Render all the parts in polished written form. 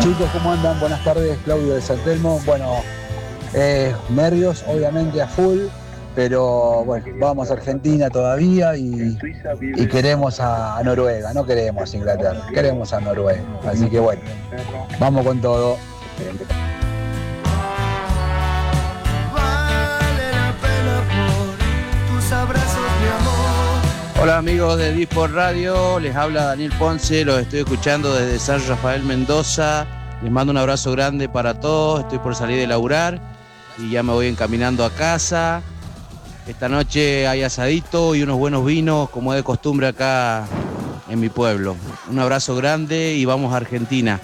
Chicos, ¿cómo andan? Buenas tardes, Claudio de San Telmo. Bueno, nervios obviamente a full, pero bueno, vamos a Argentina todavía y queremos a Noruega, no queremos a Inglaterra, queremos a Noruega. Así que bueno, vamos con todo. Hola amigos de Disport Radio, les habla Daniel Ponce, los estoy escuchando desde San Rafael, Mendoza. Les mando un abrazo grande para todos, estoy por salir de laburar y ya me voy encaminando a casa. Esta noche hay asadito y unos buenos vinos, como es de costumbre acá en mi pueblo. Un abrazo grande y vamos a Argentina.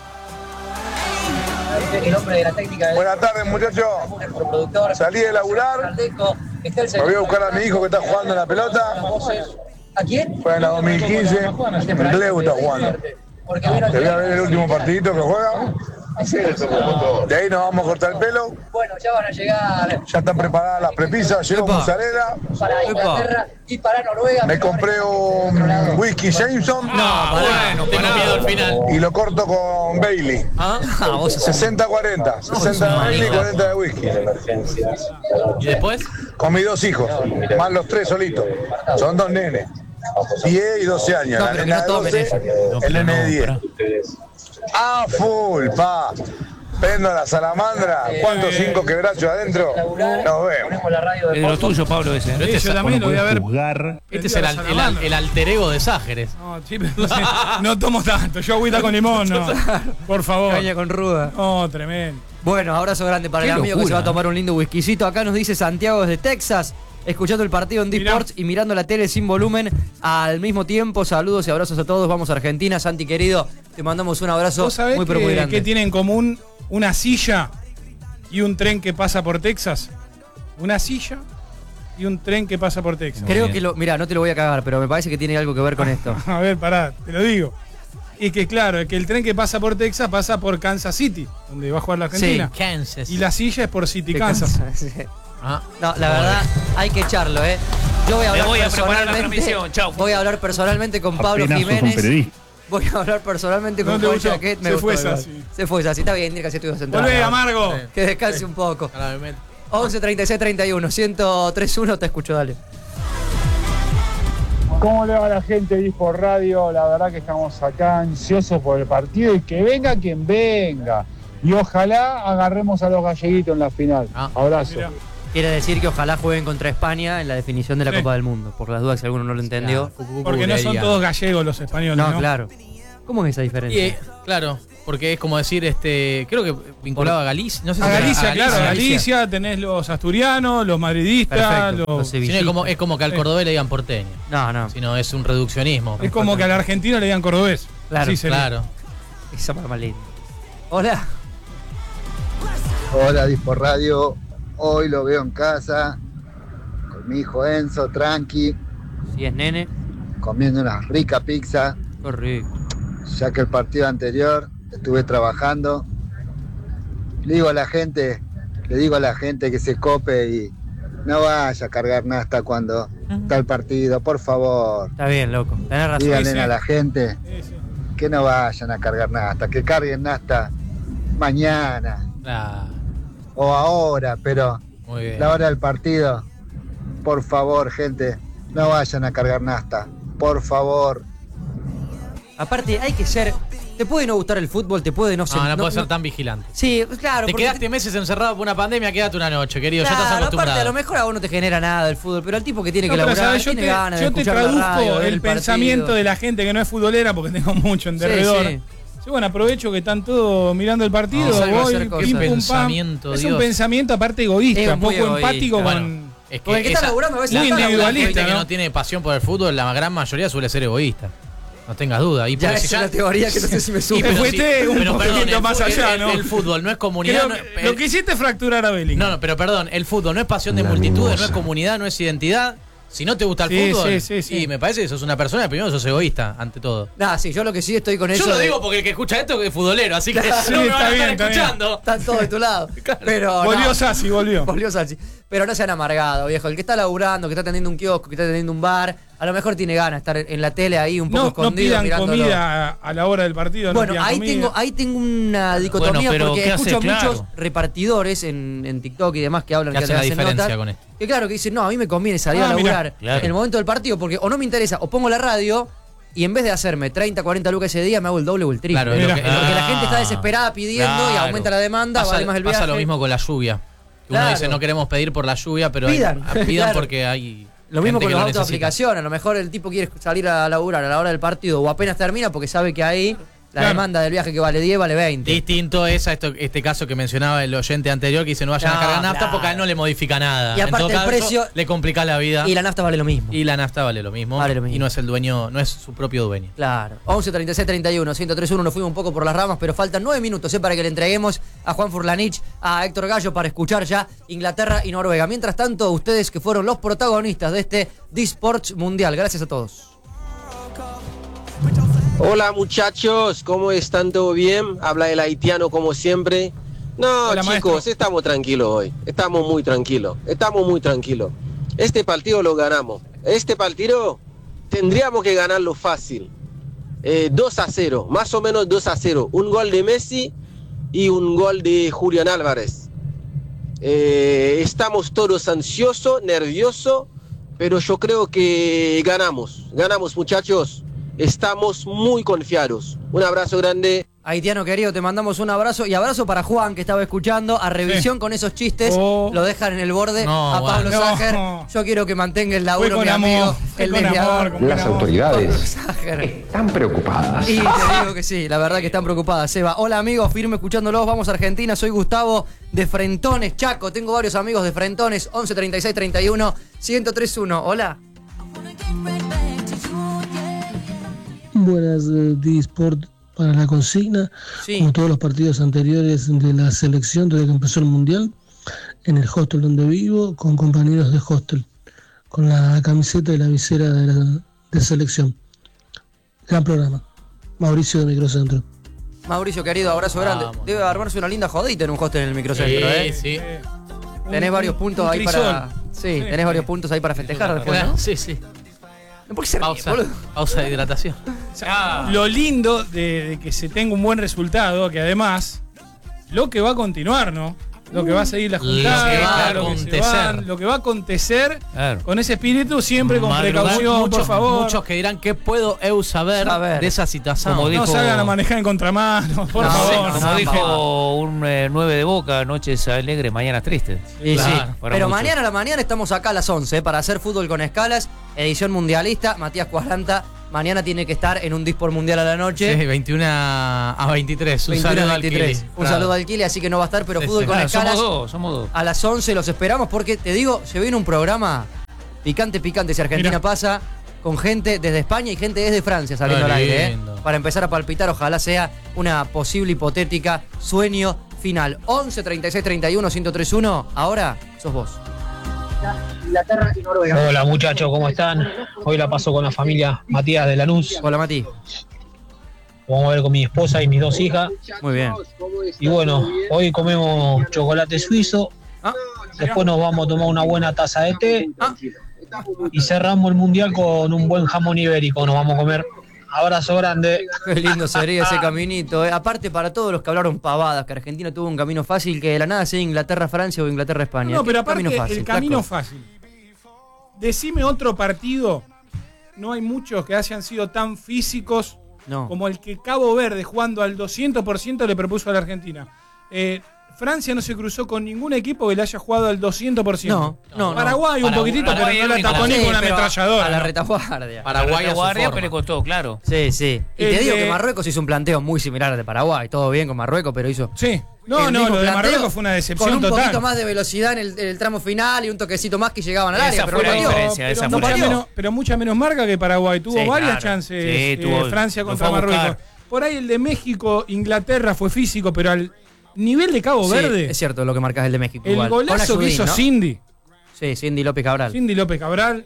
El hombre de la técnica. Buenas tardes, muchachos. Salí de laburar. Me voy a buscar a mi hijo que está jugando en la pelota. ¿A quién? Fue en la 2015. Gleu está jugando. Te voy a ver el último partidito que juega. De ahí nos vamos a cortar el pelo. Bueno, ya van a llegar. Ya están preparadas las prepisas. Llegó mozzarella. Para Inglaterra y para Noruega. Me compré un whisky Jameson. No, bueno, tengo miedo al final. Y lo corto con Bailey. 60-40. 60 de Bailey y 40 de whisky. ¿Y después? Con mis 2 hijos. Más los 3 solitos. Son 2 nenes. 10 y 12 años. No, la pero nena no de 12, el nene de 10. ¡Ah, full, pa! Prendo la salamandra. ¿Cuántos 5 quebrachos adentro? Nos vemos. Es de lo tuyo, Pablo, ese. Pero yo también lo voy a ver. Este es el alter ego de Ságeres. No, sí, no tomo tanto. Yo agüita con limón, no. Por favor. Caña con ruda. Oh, tremendo. Bueno, abrazo grande para el amigo que se va a tomar un lindo whiskycito. Acá nos dice Santiago desde Texas, escuchando el partido en D-Sports y mirando la tele sin volumen al mismo tiempo. Saludos y abrazos a todos. Vamos a Argentina. Santi, querido, te mandamos un abrazo muy pero muy grande. ¿Qué tienen en común una silla y un tren que pasa por Texas? Una silla y un tren que pasa por Texas. Creo que mirá, no te lo voy a cagar, pero me parece que tiene algo que ver con esto. A ver, pará, te lo digo. Y que claro, es que el tren que pasa por Texas pasa por Kansas City, donde va a jugar la Argentina. Sí, Kansas. Y la silla es por City, Kansas. Sí. No, la verdad, hay que echarlo, ¿eh? Yo voy a hablar voy a hablar personalmente con Pablo Jiménez. Voy a hablar personalmente con Juan Chaquet. Se fue esa, sí. Se fue esa, sí, está bien, tiene que hacer estudios centrales. Volvé, Amargo. Que descanse un poco. 11 36 31 1031, te escucho, dale. ¿Cómo le va a la gente de Disport Radio? La verdad que estamos acá ansiosos por el partido y que venga quien venga. Y ojalá agarremos a los galleguitos en la final. Abrazo. Mirá. Quiere decir que ojalá jueguen contra España en la definición de la Copa del Mundo. Por las dudas, si alguno no lo entendió. Porque no son todos gallegos los españoles, ¿no? Claro. ¿Cómo es esa diferencia? Claro, porque es como decir, creo que vinculado a Galicia. No sé si a Galicia, claro. Galicia tenés los asturianos, los madridistas, los sevillanos. Es como que al cordobés le digan porteño. No. Sino es un reduccionismo. Es como que al argentino le digan cordobés. Claro, claro. Esa para más lindo. Hola. Hola, Disport Radio. Hoy lo veo en casa, con mi hijo Enzo, tranqui. Si es nene. Comiendo una rica pizza. Correcto. Ya que el partido anterior estuve trabajando. Le digo a la gente que se cope y no vaya a cargar nafta cuando está el partido, por favor. Está bien, loco. Tenés razón. Díganle a la gente que no vayan a cargar nafta, que carguen nafta mañana. O ahora, pero la hora del partido, por favor, gente, no vayan a cargar nafta, por favor. Aparte, hay que ser. Te puede no gustar el fútbol, te puede no ser. No puede ser tan vigilante. Sí, claro. Te quedaste meses encerrado por una pandemia, quédate una noche, querido. Claro, ya estás acostumbrado. Aparte, a lo mejor a vos no te genera nada el fútbol, pero al tipo que tiene que laburar, tiene ganas de escuchar la radio. Yo te traduzco el partido. pensamiento de la gente que no es futbolera, porque tengo mucho en derredor. Sí. Sí, bueno, aprovecho que están todos mirando el partido, voy, pim, pum, pam. Es un pensamiento aparte egoísta, un poco empático con el que está laburando a veces muy individualista, que no tiene pasión por el fútbol, la gran mayoría suele ser egoísta. No tengas duda. Y ya es una teoría que no sé si me sube. Te fuiste un poquito más allá, ¿no? El fútbol no es comunidad. Lo que hiciste es fracturar a Bellingham. No, pero perdón, el fútbol no es pasión de multitudes, no es comunidad, no es identidad. Si no te gusta el fútbol, sí, me parece que sos una persona, primero sos egoísta, ante todo. Sí, yo lo que sí estoy con eso. Yo lo digo porque el que escucha esto es futbolero, así que no me van a estar escuchando. Están todos de tu lado. Pero volvió Sassi, volvió. Volvió Sassi. Pero no sean amargados, viejo. El que está laburando, que está atendiendo un kiosco, que está atendiendo un bar, a lo mejor tiene ganas de estar en la tele ahí un poco escondido. No pidan comida a la hora del partido. Bueno, ahí tengo una dicotomía porque escucho muchos repartidores en TikTok y demás que hablan, que hacen la diferencia notas, con esto. que claro, que dicen, no, a mí me conviene salir a laburar en el momento del partido porque o no me interesa, o pongo la radio y en vez de hacerme 30, 40 lucas ese día, me hago el doble o el triple. Claro, lo que la gente está desesperada pidiendo y aumenta la demanda, vale más el viaje. Pasa lo mismo con la lluvia. Uno dice, no queremos pedir por la lluvia, pero pidan porque hay... Lo mismo con los autos de aplicación. A lo mejor el tipo quiere salir a laburar a la hora del partido o apenas termina porque sabe que ahí la demanda del viaje que vale 10 vale 20. Distinto es a este caso que mencionaba el oyente anterior que dice no vayan a cargar nafta porque a él no le modifica nada. Y aparte en todo el precio le complica la vida. Y la nafta vale lo mismo. Y no es el dueño, no es su propio dueño. Claro. 11 36 31 1031 nos fuimos un poco por las ramas, pero faltan 9 minutos para que le entreguemos a Juan Furlanich, a Héctor Gallo para escuchar ya Inglaterra y Noruega. Mientras tanto, ustedes que fueron los protagonistas de este D-Sports Mundial. Gracias a todos. Hola muchachos, ¿cómo están? ¿Todo bien? Habla el haitiano como siempre. No, hola, chicos, maestro. Estamos tranquilos hoy. Estamos muy tranquilos. Este partido lo ganamos. Este partido tendríamos que ganarlo fácil. 2-0, más o menos 2-0. Un gol de Messi y un gol de Julián Álvarez. Estamos todos ansiosos, nerviosos, pero yo creo que ganamos. Ganamos, muchachos. Estamos muy confiados. Un abrazo grande. Haitiano querido, te mandamos un abrazo y abrazo para Juan que estaba escuchando. A revisión con esos chistes, lo dejan en el borde a Pablo Ságer. Yo quiero que mantenga el laburo, mi amigo, el mediador. Las autoridades están preocupadas. Y te digo que sí, la verdad que están preocupadas, Seba. Hola amigos, firme escuchándolos. Vamos a Argentina, soy Gustavo de Frentones, Chaco. Tengo varios amigos de Frentones. 11 36 31 1031. Hola. Buenas, D-Sport para la consigna. Como todos los partidos anteriores de la selección desde que empezó el Mundial, en el hostel donde vivo, con compañeros de hostel, con la camiseta y la visera de selección. Gran programa. Mauricio de Microcentro. Mauricio querido, abrazo grande. Debe armarse una linda jodita en un hostel en el Microcentro, Sí. Tenés varios puntos ahí para... Sí, tenés varios puntos ahí para festejar después, ¿no? Sí. ¿Por qué se pausa de hidratación. Lo lindo de que se tenga un buen resultado, que además lo que va a continuar, ¿no? Lo que va a seguir la juntada, lo que va a acontecer con ese espíritu, siempre con precaución, por favor. Muchos que dirán, ¿qué puedo saber de esa situación? No salgan a manejar en contramano, por favor. Como dijo un 9 de Boca, noches alegres, mañanas tristes. Sí. Pero mañana a la mañana estamos acá a las 11 para hacer fútbol con escalas, edición mundialista. Matías Cuaranta mañana tiene que estar en un D-Sport Mundial a la noche. Sí, 21 a 23. Un saludo al Kili. Un saludo al Kili, así que no va a estar, pero fútbol con escalas. Somos dos. A las 11 los esperamos porque, te digo, se viene un programa picante si Argentina pasa, con gente desde España y gente desde Francia saliendo al aire. Para empezar a palpitar, ojalá sea una posible hipotética sueño final. 11 36 31 1031. Ahora sos vos. Inglaterra y Noruega. Hola muchachos, ¿cómo están? Hoy la paso con la familia Matías de Lanús. Hola Mati. Vamos a ver con mi esposa y mis 2 hijas. Muy bien. Y bueno, hoy comemos chocolate suizo. Después nos vamos a tomar una buena taza de té. Y cerramos el mundial con un buen jamón ibérico. Nos vamos a comer. Abrazo grande. Qué lindo sería ese caminito. Aparte, para todos los que hablaron pavadas, que Argentina tuvo un camino fácil, que de la nada sea Inglaterra-Francia o Inglaterra-España. No, pero aparte el camino fácil. Decime otro partido. No hay muchos que hayan sido tan físicos como el que Cabo Verde, jugando al 200%, le propuso a la Argentina. Francia no se cruzó con ningún equipo que le haya jugado al 200%. No. Paraguay un poquitito, pero no la tapó ni con una ametralladora. A la retaguardia. Paraguay pero le costó, claro. Sí. Y te digo que Marruecos hizo un planteo muy similar al de Paraguay. Todo bien con Marruecos, pero hizo... Sí. No, lo de Marruecos fue una decepción total. Con un poquito más de velocidad en el tramo final y un toquecito más que llegaban al área. Esa fue la diferencia. Pero mucha menos marca que Paraguay. Tuvo varias chances Francia contra Marruecos. Por ahí el de México, Inglaterra fue físico, pero al nivel de Cabo Verde. Es cierto lo que marcas el de México. El golazo que hizo Cindy. Sí, Cindy López Cabral.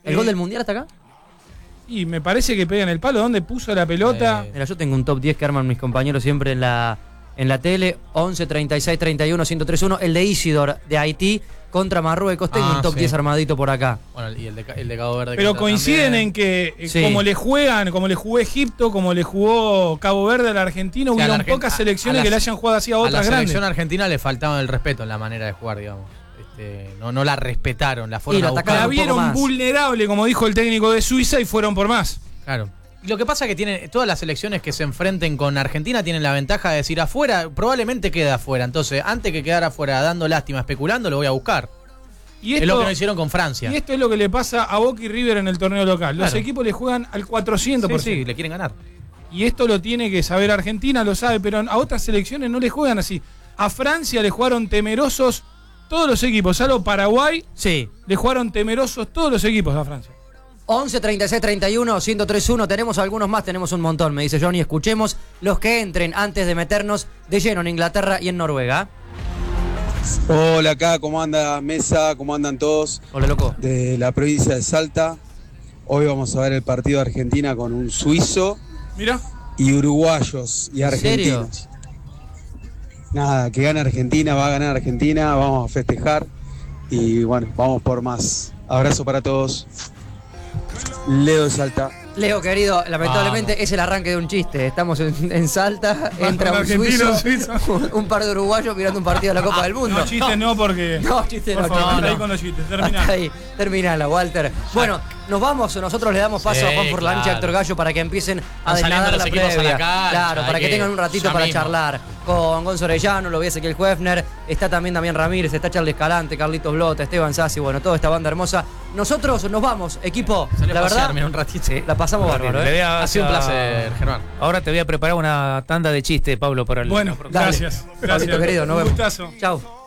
¿El gol del Mundial hasta acá? Y me parece que pega en el palo. ¿Dónde puso la pelota? Mira, yo tengo un top 10 que arman mis compañeros siempre en la tele. 11, 36, 31, 103-1. El de Isidor de Haití contra Marruecos. Tengo un top 10 armadito por acá. Bueno, y el de Cabo Verde. Pero coinciden en que como le juegan, como le jugó Egipto, como le jugó Cabo Verde a la Argentina, hubieron pocas selecciones que le hayan jugado así a otras grandes. A la selección argentina le faltaba el respeto en la manera de jugar, digamos. No la respetaron, la fueron a buscar. La vieron vulnerable, como dijo el técnico de Suiza, y fueron por más. Claro. Lo que pasa es que tienen todas las selecciones que se enfrenten con Argentina tienen la ventaja de decir afuera, probablemente queda afuera. Entonces, antes que quedar afuera dando lástima, especulando, lo voy a buscar. Y esto, es lo que no hicieron con Francia. Y esto es lo que le pasa a Boca y River en el torneo local. Los equipos le juegan al 400%. Sí, le quieren ganar. Y esto lo tiene que saber Argentina, lo sabe, pero a otras selecciones no le juegan así. A Francia le jugaron temerosos todos los equipos, salvo Paraguay. Sí. Le jugaron temerosos todos los equipos a Francia. 11, 36, 31, 103-1. Tenemos algunos más, tenemos un montón, me dice Johnny. Escuchemos los que entren antes de meternos de lleno en Inglaterra y en Noruega. Hola, acá, ¿cómo anda Mesa? ¿Cómo andan todos? Hola, loco. De la provincia de Salta. Hoy vamos a ver el partido de Argentina con un suizo. Mira. Y uruguayos y argentinos. ¿En serio? Nada, que gane Argentina, va a ganar Argentina, vamos a festejar y bueno, vamos por más. Abrazo para todos. Leo de Salta. Leo, querido, lamentablemente es el arranque de un chiste. Estamos en Salta, entra un suizo, un par de uruguayos mirando un partido de la Copa del Mundo. No, chistes no, porque... No, chistes no. Ahí con los chistes, terminala. Ahí, terminala, Walter. Bueno, nos vamos, nosotros le damos paso a Juan Furlan y a Héctor Gallo para que empiecen a desnudar la previa. Claro, para que tengan un ratito para charlar con Gonzo Orellano, lo vi Ezequiel Huefner, está también Damián Ramírez, está Charles Escalante, Carlitos Blota, Esteban Sassi, bueno, toda esta banda hermosa. Nosotros nos vamos, equipo. La verdad, un ratito. La pasamos bárbaro, Ha sido un placer, Germán. Ahora te voy a preparar una tanda de chistes, Pablo, para el... Bueno, gracias. Pablito, querido, nos vemos. Un gustazo. Chau.